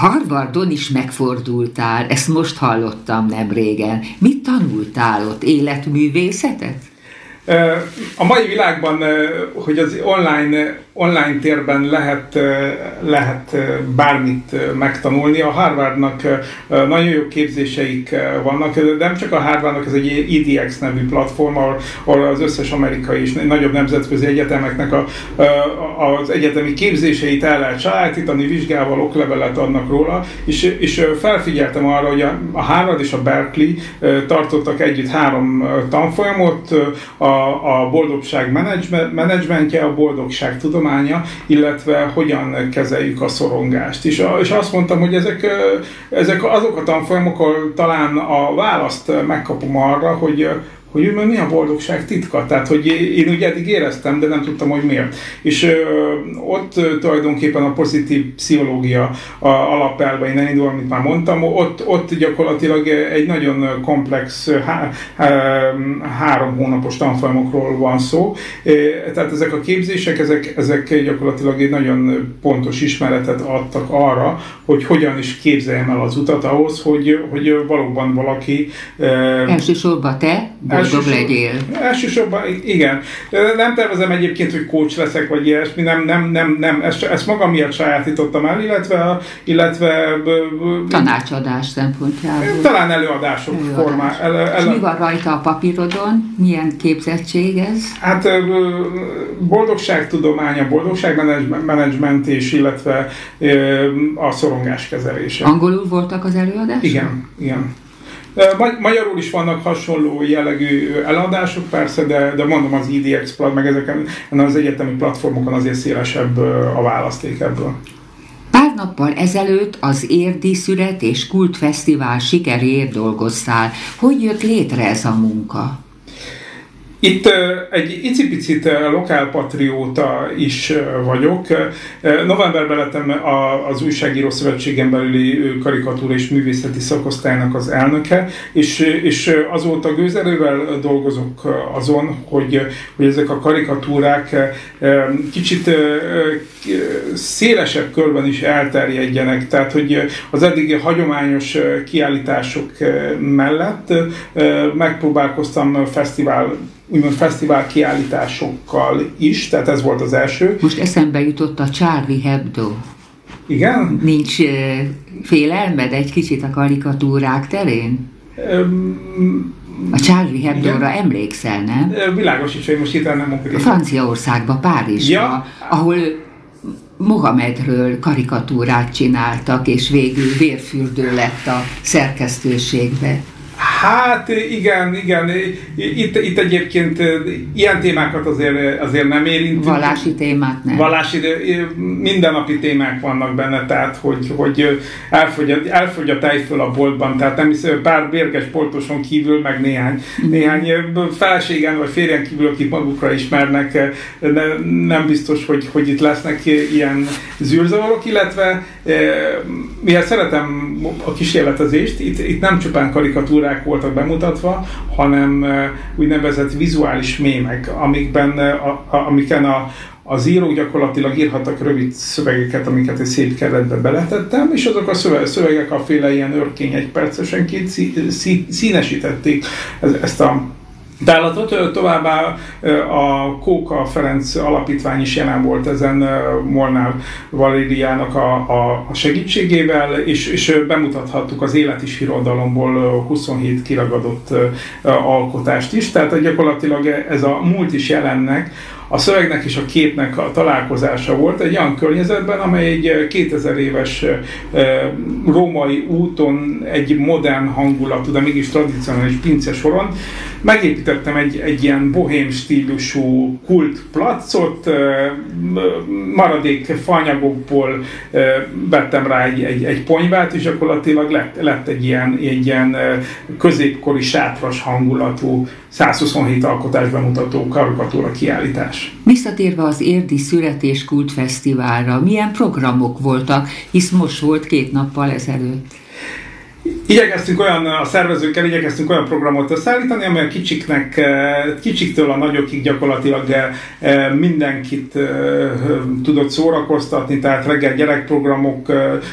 Harvardon is megfordultál, ezt most hallottam nem régen. Mit tanultál ott? Életművészetet? A mai világban, hogy az online térben lehet bármit megtanulni. A Harvardnak nagyon jó képzéseik vannak, de nem csak a Harvardnak, ez egy EDX nevű platform, ahol az összes amerikai és nagyobb nemzetközi egyetemeknek az egyetemi képzéseit el lehet sajátítani, vizsgával oklevelet adnak róla, és felfigyeltem arra, hogy a Harvard és a Berkeley tartottak együtt 3 tanfolyamot, a boldogság menedzsmentje, a boldogság tudománya, illetve hogyan kezeljük a szorongást. És azt mondtam, hogy ezek azok a tanfolyamok, ahol talán a választ megkapom arra, hogy mi a boldogság titka. Tehát, hogy én ugye eddig éreztem, de nem tudtam, hogy miért. És ott tulajdonképpen a pozitív pszichológia alapelvein elindul, amit már mondtam, ott gyakorlatilag egy nagyon komplex 3 hónapos tanfolyamokról van szó. Tehát ezek a képzések, ezek gyakorlatilag egy nagyon pontos ismeretet adtak arra, hogy hogyan is képzeljem el az utat ahhoz, hogy valóban valaki... Elsősorban te boldog legyél. Elsősorban, igen. Nem tervezem egyébként, hogy coach leszek, vagy ilyesmi, nem. Ezt magam miatt sajátítottam el, illetve tanácsadás szempontjából. Talán előadások formájában. És mi van rajta a papírodon? Milyen képzettség ez? Hát boldogságtudománya, boldogságmenedzsment és illetve a szorongás kezelése. Angolul voltak az előadások? Igen. Magyarul is vannak hasonló jellegű eladások persze, de mondom az EDX meg ezeken az egyetemi platformokon azért szélesebb a választék ebből. Pár nappal ezelőtt az Érdi Szüret és Kultfesztivál sikeréért dolgoztál. Hogy jött létre ez a munka? Itt egy icipicit lokálpatrióta is vagyok. Novemberben lettem az Újságíró Szövetségen belüli karikatúra és művészeti szakosztálynak az elnöke, és azóta gőzerővel dolgozok azon, hogy ezek a karikatúrák kicsit szélesebb körben is elterjedjenek. Tehát, hogy az eddigi hagyományos kiállítások mellett megpróbálkoztam fesztivál kiállításokkal is, tehát ez volt az első. Most eszembe jutott a Charlie Hebdo. Igen? Nincs félelmed egy kicsit a karikatúrák terén? A Charlie Hebdóra emlékszel, nem? Világos is, hogy most itt nem mondjuk. Franciaországban, Párizsban, ahol Mohamedről karikatúrát csináltak, és végül vérfürdő lett a szerkesztőségbe. Hát igen. Itt egyébként ilyen témákat azért nem érintünk. Vallási témák nem. Mindennapi témák vannak benne, tehát hogy elfogy a tej föl a boltban, tehát nem hiszem, pár bérges poltoson kívül, meg néhány feleségen vagy férjen kívül, akik magukra ismernek, nem biztos, hogy itt lesznek ilyen zűrzavarok, illetve mivel szeretem a kísérletezést, itt nem csupán karikatúrák voltak bemutatva, hanem úgynevezett vizuális mémek, amiken az írók gyakorlatilag írhattak rövid szövegeket, amiket egy szép keretbe beletettem, és azok a szövegek a féle ilyen örkény egypercesenként színesítették ezt a tálatot. Továbbá a Kóka Ferenc Alapítvány is jelen volt ezen Molnár Valériának a segítségével, és bemutathattuk az életirodalomból 27 kiragadott alkotást is, tehát gyakorlatilag ez a múlt is jelennek, a szövegnek és a képnek a találkozása volt egy olyan környezetben, amely egy 2000 éves római úton egy modern hangulatú, de mégis tradicionális pincesoron megépítettem egy ilyen bohém stílusú kultplacot, maradék faanyagokból vettem rá egy ponyvát, és gyakorlatilag lett egy ilyen középkori sátras hangulatú 127 alkotás bemutató karikatúra kiállítás. Visszatérve az Érdi Szüret és Kultfesztiválra, milyen programok voltak, hisz most volt 2 nappal ezelőtt? A szervezőkkel igyekeztünk olyan programot összeállítani, amely kicsiktől a nagyokig gyakorlatilag mindenkit tudott szórakoztatni, tehát reggel gyerekprogramok,